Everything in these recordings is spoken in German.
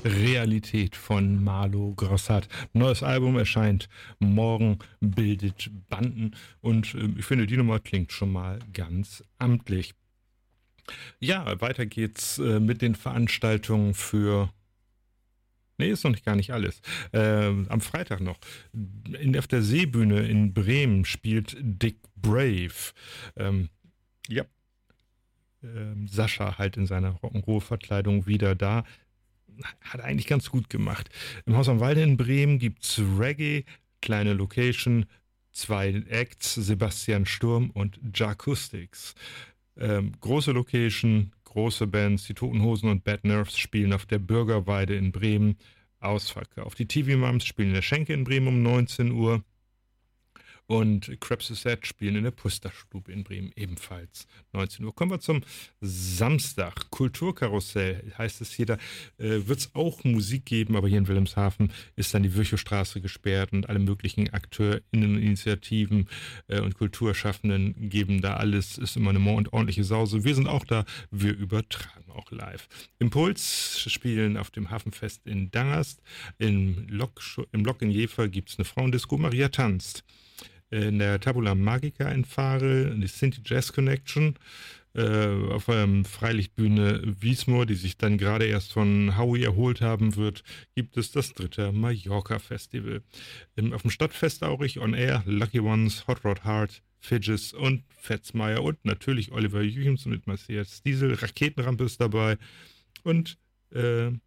Realität von Marlo Grossart. Neues Album erscheint morgen, bildet Banden und ich finde, die Nummer klingt schon mal ganz amtlich. Ja, weiter geht's mit den Veranstaltungen für... Nee, ist noch gar nicht alles. Am Freitag noch. Auf der Seebühne in Bremen spielt Dick Brave. Ja, Sascha halt in seiner Rock'n'Roll-Verkleidung wieder da. Hat eigentlich ganz gut gemacht. Im Haus am Walde in Bremen gibt's Reggae, kleine Location, 2 Acts, Sebastian Sturm und Jacoustics. Große Location, große Bands, die Toten Hosen und Bad Nerves spielen auf der Bürgerweide in Bremen, ausverkauft. Die TV Moms spielen in der Schenke in Bremen um 19 Uhr. Und Krebs Set spielen in der Pusterstube in Bremen ebenfalls 19 Uhr. Kommen wir zum Samstag. Kulturkarussell heißt es hier. Da wird es auch Musik geben, aber hier in Wilhelmshaven ist dann die Virchow-Straße gesperrt und alle möglichen AkteurInnen-Initiativen und Kulturschaffenden geben da alles. Ist immer eine ordentliche Sause. Wir sind auch da. Wir übertragen auch live. Impuls spielen auf dem Hafenfest in Dangast. Im Lok in Jever gibt es eine Frauendisco. Maria tanzt. In der Tabula Magica in Fahre, die Sinti Jazz Connection, auf der Freilichtbühne Wiesmoor, die sich dann gerade erst von Howie erholt haben wird, gibt es das 3. Mallorca Festival. Auf dem Stadtfest Aurich on Air, Lucky Ones, Hot Rod Heart, Fidges und Fetzmeier und natürlich Oliver Jüchens mit Matthias Diesel, Raketenrampe ist dabei und 2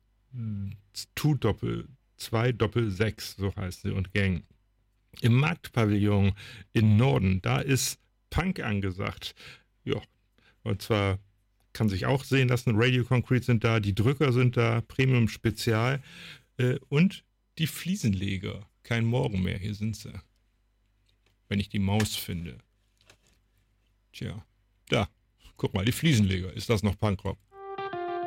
Doppel 6, so heißt sie, und Gang. Im Marktpavillon in Norden, da ist Punk angesagt. Ja, und zwar kann sich auch sehen lassen, Radio Concrete sind da, die Drücker sind da, Premium Spezial und die Fliesenleger. Kein Morgen mehr, hier sind sie. Wenn ich die Maus finde. Tja, da, guck mal, die Fliesenleger. Ist das noch Punkrock?